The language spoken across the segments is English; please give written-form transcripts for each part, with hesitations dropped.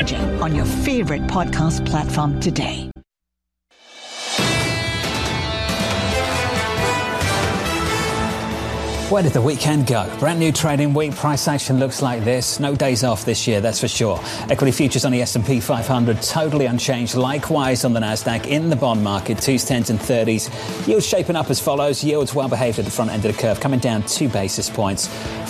Energy on your favorite podcast platform today. Where did the weekend go? Brand new trading week. Price action looks like this. No days off this year, that's for sure. Equity futures on the S&P 500 totally unchanged. Likewise on the Nasdaq. In the bond market, 2s, 10s and 30s. Yields shaping up as follows. Yields well behaved at the front end of the curve, coming down 2 basis points.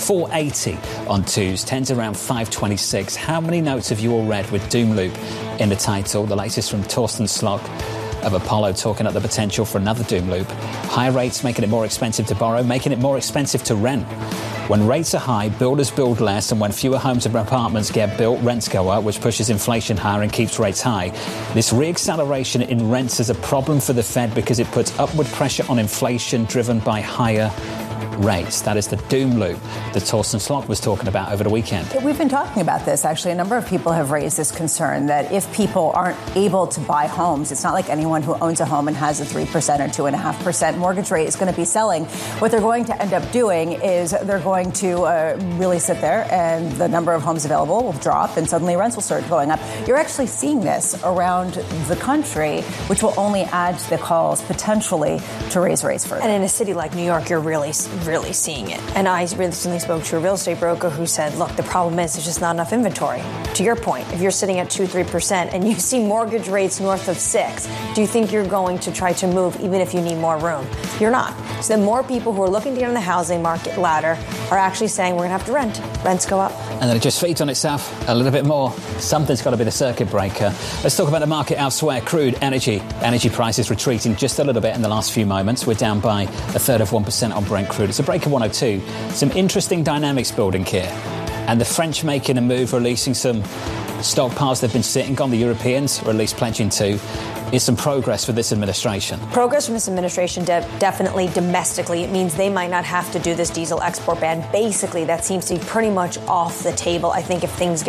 480 on 2s, 10s around 526. How many notes have you all read with doom loop in the title? The latest from Torsten Slok of Apollo, talking about the potential for another doom loop. High rates making it more expensive to borrow, making it more expensive to rent. When rates are high, builders build less, and when fewer homes and apartments get built, rents go up, which pushes inflation higher and keeps rates high. This re-acceleration in rents is a problem for the Fed because it puts upward pressure on inflation driven by higher rates. That is the doom loop that Torsten Slok was talking about over the weekend. We've been talking about this. Actually, a number of people have raised this concern that if people aren't able to buy homes, it's not like anyone who owns a home and has a 3% or 2.5% mortgage rate is going to be selling. What they're going to end up doing is they're going to really sit there and the number of homes available will drop and suddenly rents will start going up. You're actually seeing this around the country, which will only add to the calls potentially to raise rates further. And in a city like New York, you're really seeing it. And I recently spoke to a real estate broker who said, look, the problem is there's just not enough inventory. To your point, if you're sitting at 2-3% and you see mortgage rates north of 6%, do you think you're going to try to move even if you need more room? You're not. So the more people who are looking to get on the housing market ladder are actually saying we're going to have to rent. Rents go up. And then it just feeds on itself a little bit more. Something's got to be the circuit breaker. Let's talk about the market elsewhere. Crude, energy prices retreating just a little bit in the last few moments. We're down by 1/3 on Brent crude. It's a break of 102. Some interesting dynamics building here. And the French making a move, releasing some stockpiles they've been sitting on. The Europeans, or at least pledging to. Is some progress for this administration. Progress from this administration, definitely domestically. It means they might not have to do this diesel export ban. Basically, that seems to be pretty much off the table. I think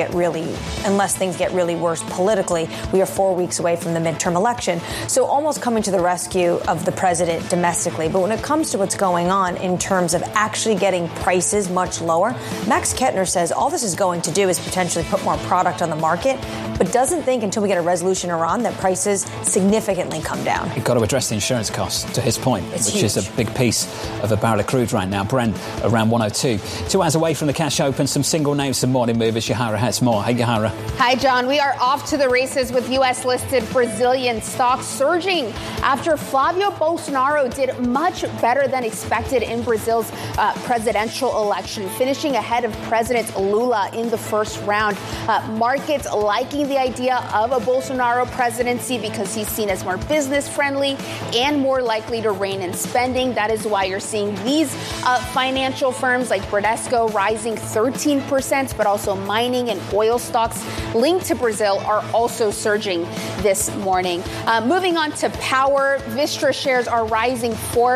unless things get really worse politically, we are 4 weeks away from the midterm election. So almost coming to the rescue of the president domestically. But when it comes to what's going on in terms of actually getting prices much lower, Max Kettner says all this is going to do is potentially put more product on the market, but doesn't think until we get a resolution in Iran that prices significantly come down. You've got to address the insurance costs, to his point, which huge. Is a big piece of a barrel of crude right now. Brent around 102. 2 hours away from the cash open, some single names, some morning movers. Yahara has more. Hey, Yahara. Hi, John. We are off to the races with U.S.-listed Brazilian stocks surging after Flavio Bolsonaro did much better than expected in Brazil's presidential election, finishing ahead of President Lula in the first round. Markets liking the idea of a Bolsonaro presidency because he's seen as more business-friendly and more likely to rein in spending. That is why you're seeing these financial firms like Bradesco rising 13%, but also mining and oil stocks linked to Brazil are also surging this morning. Moving on to power, Vistra shares are rising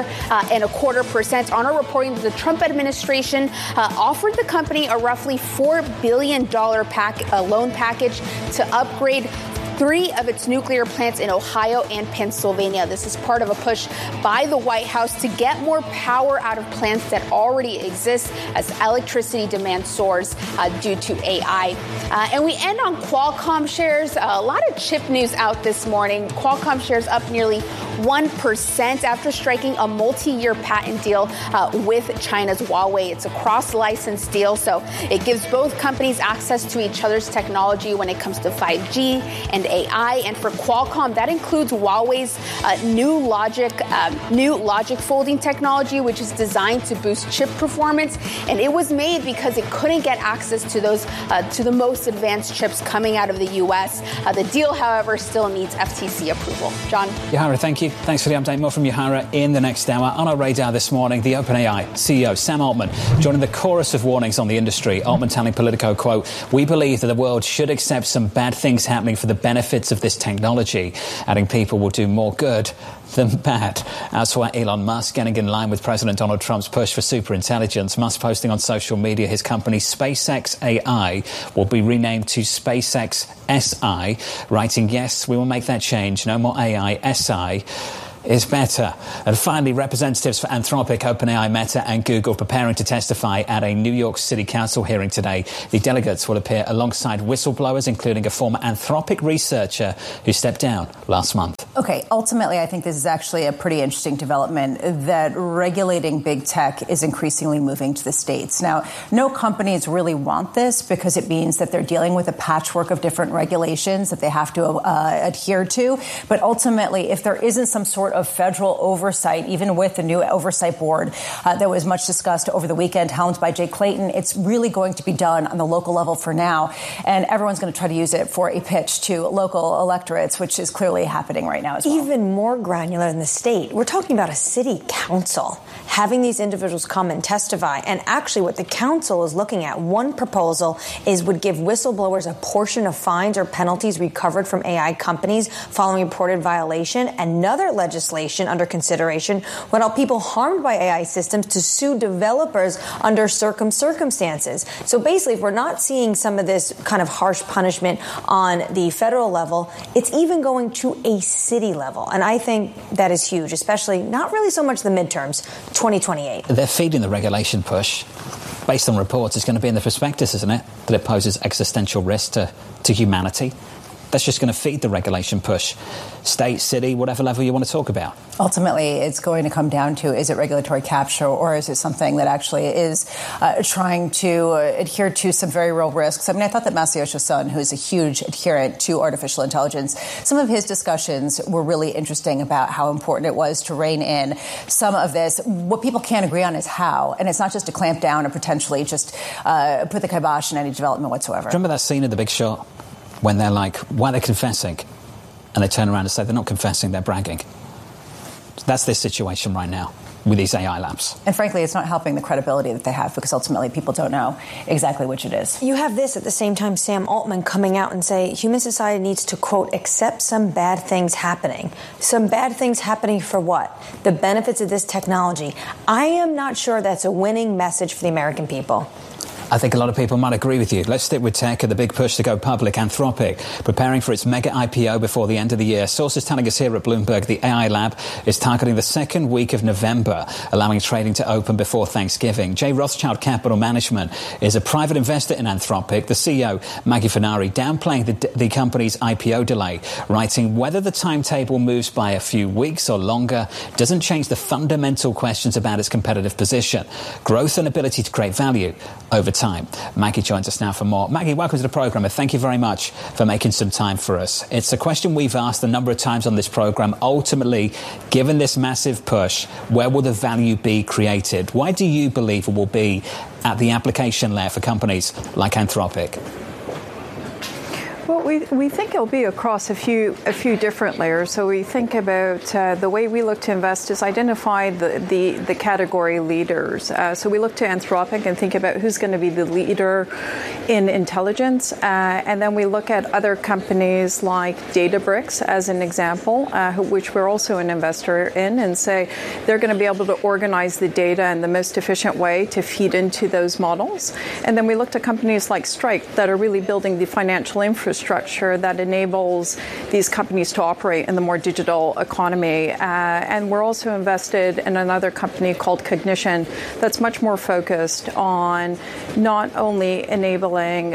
4.25% on a reporting that the Trump administration offered the company a roughly $4 billion loan package to upgrade 3 of its nuclear plants in Ohio and Pennsylvania. This is part of a push by the White House to get more power out of plants that already exist as electricity demand soars due to AI. And we end on Qualcomm shares. A lot of chip news out this morning. Qualcomm shares up nearly 1% after striking a multi-year patent deal with China's Huawei. It's a cross-licensed deal, so it gives both companies access to each other's technology when it comes to 5G and AI. And for Qualcomm, that includes Huawei's new logic folding technology, which is designed to boost chip performance. And it was made because it couldn't get access to those to the most advanced chips coming out of the U.S. The deal, however, still needs FTC approval. John? Yahara, thank you. Thanks for the update. More from Yahara in the next hour. On our radar this morning, the OpenAI CEO, Sam Altman, joining the chorus of warnings on the industry. Altman telling Politico, quote, "We believe that the world should accept some bad things happening for the benefits of this technology," adding people will do more good than bad. Elsewhere, Elon Musk getting in line with President Donald Trump's push for superintelligence. Musk posting on social media his company SpaceX AI will be renamed to SpaceX SI, writing, "Yes, we will make that change. No more AI, SI. is better. And finally, representatives for Anthropic, OpenAI, Meta and Google preparing to testify at a New York City Council hearing today. The delegates will appear alongside whistleblowers, including a former Anthropic researcher who stepped down last month. Okay, ultimately, I think this is actually a pretty interesting development that regulating big tech is increasingly moving to the states. Now, no companies really want this because it means that they're dealing with a patchwork of different regulations that they have to adhere to. But ultimately, if there isn't some sort of federal oversight, even with the new oversight board that was much discussed over the weekend, helmed by Jay Clayton, it's really going to be done on the local level for now. And everyone's going to try to use it for a pitch to local electorates, which is clearly happening right now as well. Even more granular than the state. We're talking about a city council having these individuals come and testify. And actually what the council is looking at, one proposal would give whistleblowers a portion of fines or penalties recovered from AI companies following reported violation. Another legislation under consideration would allow people harmed by AI systems to sue developers under circumstances. So basically, if we're not seeing some of this kind of harsh punishment on the federal level, it's even going to a city level. And I think that is huge, especially not really so much the midterms, 2028. They're feeding the regulation push. Based on reports, it's going to be in the prospectus, isn't it? That it poses existential risk to humanity. That's just going to feed the regulation push. State, city, whatever level you want to talk about. Ultimately, it's going to come down to, is it regulatory capture or is it something that actually is trying to adhere to some very real risks? I mean, I thought that Masayoshi Son, who is a huge adherent to artificial intelligence, some of his discussions were really interesting about how important it was to rein in some of this. What people can't agree on is how, and it's not just to clamp down or potentially just put the kibosh in any development whatsoever. Remember that scene in The Big Short when they're like, why are they confessing? And they turn around and say, they're not confessing, they're bragging. That's their situation right now with these AI labs. And frankly, it's not helping the credibility that they have because ultimately people don't know exactly which it is. You have this at the same time, Sam Altman coming out and say human society needs to, quote, accept some bad things happening. Some bad things happening for what? The benefits of this technology. I am not sure that's a winning message for the American people. I think a lot of people might agree with you. Let's stick with tech and the big push to go public. Anthropic preparing for its mega IPO before the end of the year. Sources telling us here at Bloomberg the AI lab is targeting the second week of November, allowing trading to open before Thanksgiving. J. Rothschild Capital Management is a private investor in Anthropic. The CEO, Maggie Fenari, downplaying the company's IPO delay, writing, whether the timetable moves by a few weeks or longer doesn't change the fundamental questions about its competitive position, growth and ability to create value over time. Maggie joins us now for more. Maggie, welcome to the programme, and thank you very much for making some time for us. It's a question we've asked a number of times on this programme. Ultimately, given this massive push, where will the value be created? Why do you believe it will be at the application layer for companies like Anthropic? Well, we think it'll be across a few different layers. So we think about the way we look to invest is identify the category leaders. So we look to Anthropic and think about who's going to be the leader in intelligence. And then we look at other companies like Databricks as an example, which we're also an investor in, and say they're going to be able to organize the data in the most efficient way to feed into those models. And then we looked at companies like Stripe that are really building the financial infrastructure that enables these companies to operate in the more digital economy. And we're also invested in another company called Cognition that's much more focused on not only enabling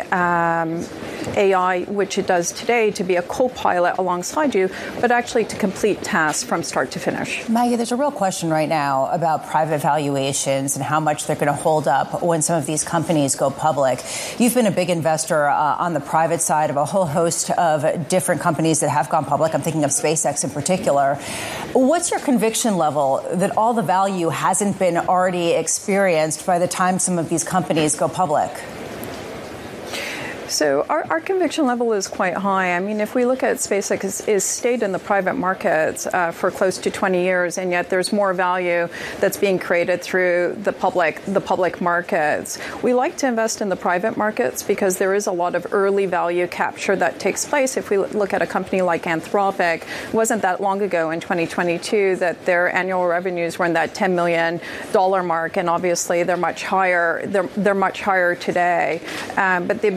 AI, which it does today, to be a co-pilot alongside you, but actually to complete tasks from start to finish. Maggie, there's a real question right now about private valuations and how much they're going to hold up when some of these companies go public. You've been a big investor on the private side of a whole host of different companies that have gone public. I'm thinking of SpaceX in particular. What's your conviction level that all the value hasn't been already experienced by the time some of these companies go public? So our conviction level is quite high. I mean, if we look at SpaceX, is stayed in the private markets for close to 20 years, and yet there's more value that's being created through the public markets. We like to invest in the private markets because there is a lot of early value capture that takes place. If we look at a company like Anthropic, it wasn't that long ago in 2022 that their annual revenues were in that $10 million mark, and obviously they're much higher. They're much higher today. But the ability to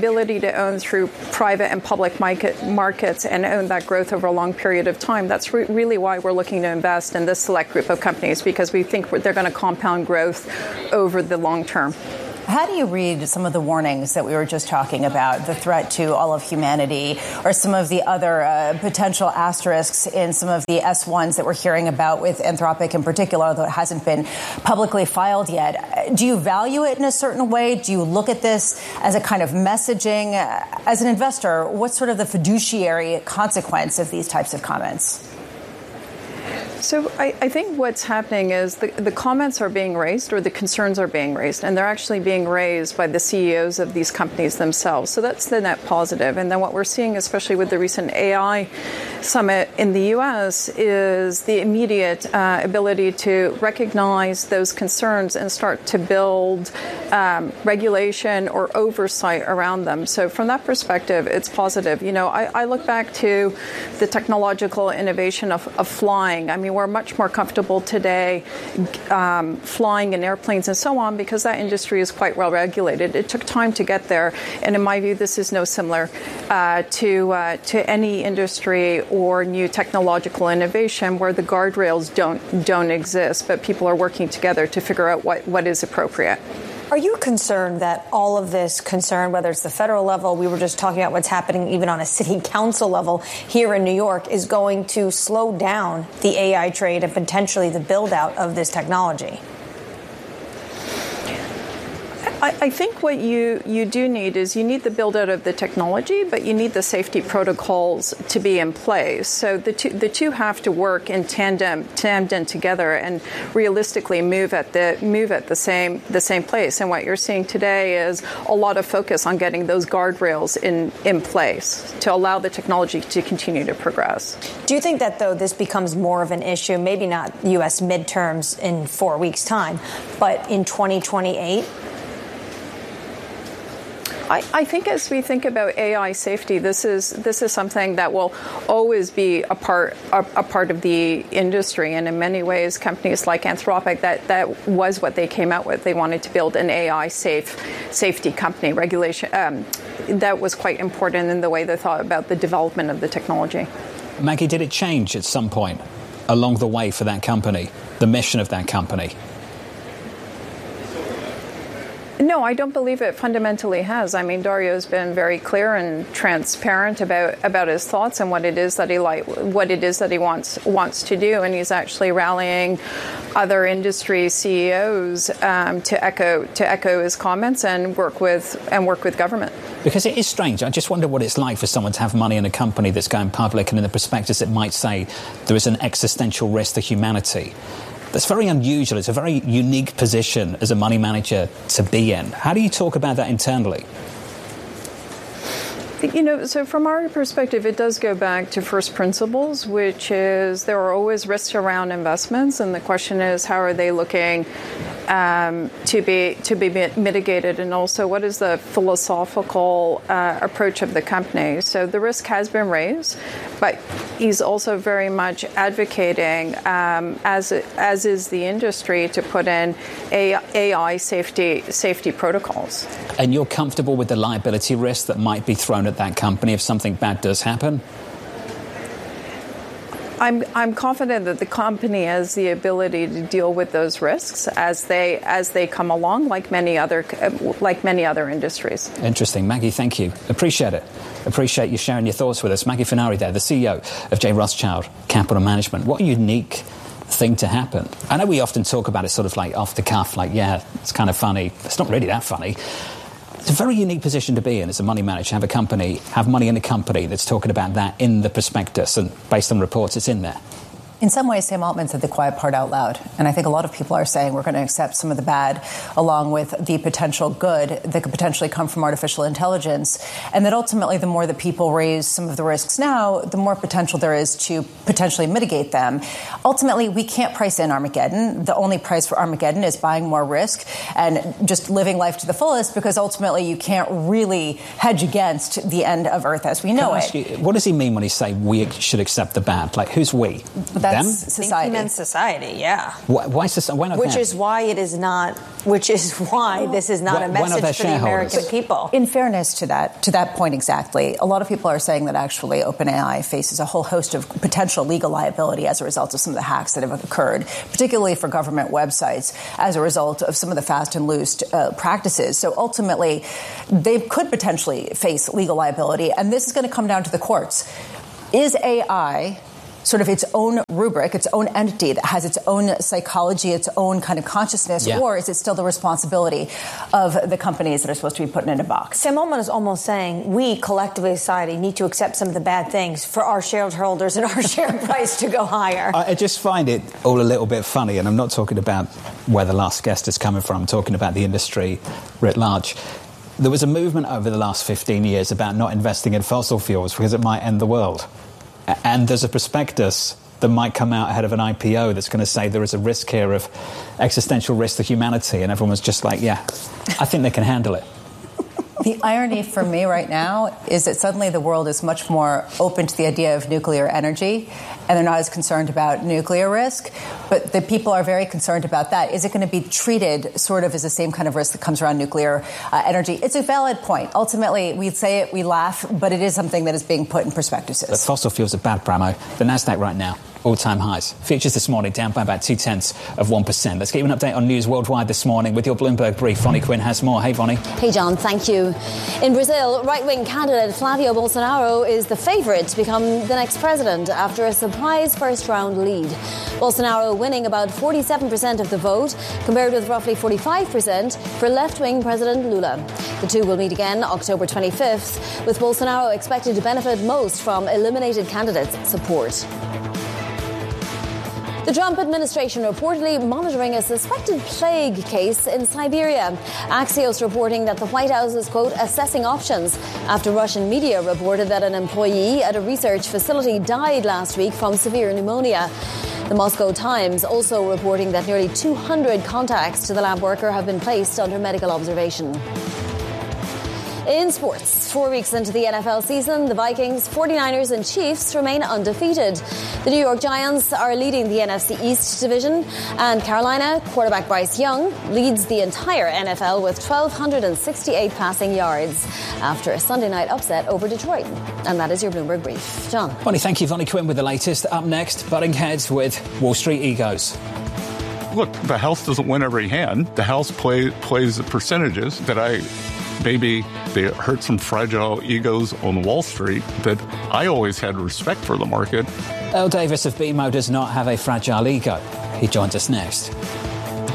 to own through private and public markets and own that growth over a long period of time. That's really why we're looking to invest in this select group of companies, because we think they're going to compound growth over the long term. How do you read some of the warnings that we were just talking about, the threat to all of humanity, or some of the other potential asterisks in some of the S1s that we're hearing about with Anthropic in particular, although it hasn't been publicly filed yet? Do you value it in a certain way? Do you look at this as a kind of messaging? As an investor, what's sort of the fiduciary consequence of these types of comments? So I think what's happening is the comments are being raised, or the concerns are being raised, and they're actually being raised by the CEOs of these companies themselves. So that's the net positive. And then what we're seeing, especially with the recent AI summit in the U.S., is the immediate ability to recognize those concerns and start to build regulation or oversight around them. So from that perspective, it's positive. You know, I look back to the technological innovation of flying. I mean, we're much more comfortable today flying in airplanes and so on, because that industry is quite well regulated. It took time to get there, and in my view, this is no similar to any industry or new technological innovation where the guardrails don't exist, but people are working together to figure out what is appropriate. Are you concerned that all of this concern, whether it's the federal level, we were just talking about what's happening even on a city council level here in New York, is going to slow down the AI trade and potentially the build out of this technology? I think what you do need is you need the build out of the technology, but you need the safety protocols to be in place. So the two have to work in tandem together and realistically move at the same place. And what you're seeing today is a lot of focus on getting those guardrails in place to allow the technology to continue to progress. Do you think that, though, this becomes more of an issue, maybe not U.S. midterms in 4 weeks' time, but in 2028? I think as we think about AI safety, this is something that will always be a part of the industry, and in many ways, companies like Anthropic, that was what they came out with. They wanted to build an AI safety company. Regulation that was quite important in the way they thought about the development of the technology. Maggie, did it change at some point along the way for that company, the mission of that company? No, I don't believe it fundamentally has. I mean, Dario's been very clear and transparent about his thoughts and what it is that he wants to do, and he's actually rallying other industry CEOs to echo his comments and work with government. Because it is strange. I just wonder what it's like for someone to have money in a company that's going public, and in the prospectus it might say there is an existential risk to humanity. That's very unusual. It's a very unique position as a money manager to be in. How do you talk about that internally? You know, so from our perspective, it does go back to first principles, which is there are always risks around investments, and the question is how are they looking to be mitigated, and also what is the philosophical approach of the company. So the risk has been raised, but he's also very much advocating, as is the industry, to put in AI safety protocols. And you're comfortable with the liability risk that might be thrown at that company if something bad does happen? I'm confident that the company has the ability to deal with those risks as they come along, like many other industries. Interesting. Maggie, thank you. Appreciate it. Appreciate you sharing your thoughts with us. Maggie Fornari there, the CEO of J. Rothschild Capital Management. What a unique thing to happen. I know we often talk about it sort of like off the cuff, like, yeah, it's kind of funny. It's not really that funny. It's a very unique position to be in as a money manager, have money in a company that's talking about that in the prospectus, and based on reports, it's in there. In some ways, Sam Altman said the quiet part out loud. And I think a lot of people are saying we're going to accept some of the bad along with the potential good that could potentially come from artificial intelligence. And that ultimately, the more that people raise some of the risks now, the more potential there is to potentially mitigate them. Ultimately, we can't price in Armageddon. The only price for Armageddon is buying more risk and just living life to the fullest, because ultimately you can't really hedge against the end of Earth as we know it. What does he mean when he say we should accept the bad? Like, who's we? That's society. Meant society, yeah. Why society? Why not Which them? is why it is not. Which is why this is not a message for the American people. In fairness to that point exactly, a lot of people are saying that actually OpenAI faces a whole host of potential legal liability as a result of some of the hacks that have occurred, particularly for government websites, as a result of some of the fast and loose practices. So ultimately, they could potentially face legal liability, and this is going to come down to the courts. Is AI sort of its own rubric, its own entity that has its own psychology, its own kind of consciousness, or is it still the responsibility of the companies that are supposed to be put in a box? Sam Altman is almost saying we, collectively society, need to accept some of the bad things for our shareholders and our share price to go higher. I just find it all a little bit funny, and I'm not talking about where the last guest is coming from, I'm talking about the industry writ large. There was a movement over the last 15 years about not investing in fossil fuels because it might end the world. And there's a prospectus that might come out ahead of an IPO that's going to say there is a risk here of existential risk to humanity. And everyone's just like, yeah, I think they can handle it. The irony for me right now is that suddenly the world is much more open to the idea of nuclear energy, and they're not as concerned about nuclear risk. But the people are very concerned about that. Is it going to be treated sort of as the same kind of risk that comes around nuclear energy? It's a valid point. Ultimately, we say it, we laugh, but it is something that is being put in prospectuses. But fossil fuels are bad, Bramo. The NASDAQ right now, all-time highs. Futures this morning down by about 0.2%. Let's get you an update on news worldwide this morning with your Bloomberg brief. Vonnie Quinn has more. Hey, Vonnie. Hey, John. Thank you. In Brazil, right-wing candidate Flavio Bolsonaro is the favourite to become the next president after a surprise first-round lead. Bolsonaro winning about 47% of the vote, compared with roughly 45% for left-wing President Lula. The two will meet again October 25th, with Bolsonaro expected to benefit most from eliminated candidates' support. The Trump administration reportedly monitoring a suspected plague case in Siberia. Axios reporting that the White House is, quote, assessing options after Russian media reported that an employee at a research facility died last week from severe pneumonia. The Moscow Times also reporting that nearly 200 contacts to the lab worker have been placed under medical observation. In sports, 4 weeks into the NFL season, the Vikings, 49ers and Chiefs remain undefeated. The New York Giants are leading the NFC East division, and Carolina quarterback Bryce Young leads the entire NFL with 1,268 passing yards after a Sunday night upset over Detroit. And that is your Bloomberg Brief. John. Vonnie, thank you. Vonnie Quinn with the latest. Up next, butting heads with Wall Street egos. Look, the House doesn't win every hand. The House plays the percentages that maybe they hurt some fragile egos on Wall Street that I always had respect for the market. Earl Davis of BMO does not have a fragile ego. He joins us next.